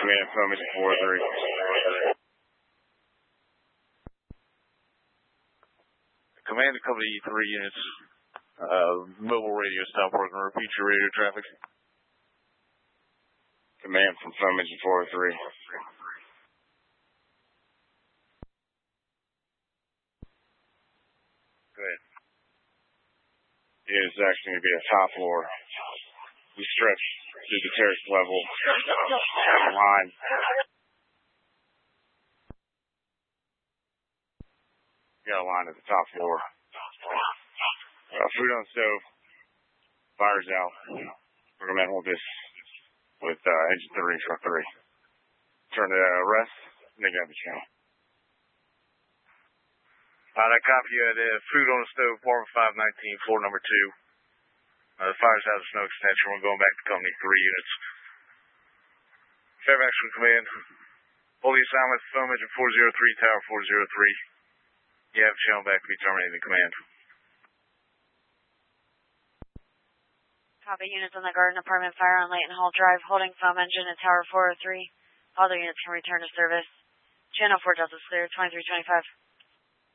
Command foam engine 403. Command to Company 3 units. Mobile radio stop working. Repeat your radio traffic. Command from foam engine 403. Go ahead. It is actually going to be a top floor. We stretch to the terrace level. Have a line. Got a line at the top floor. Food on stove. Fire's out. We're going to hold this with engine 3, truck 3. Turn to rest. Negative the channel. I copy you at food on the stove, apartment 519, floor number 2. The fire's out of snow extension. We're going back to Company 3 units. Fairfax from command. Hold the assignment, foam engine 403, tower 403. You have channel back to be terminating command. Copy units on the Garden Apartment fire on Layton Hall Drive, holding foam engine at tower 403. Other units can return to service. Channel 4 Delta's clear, 2325.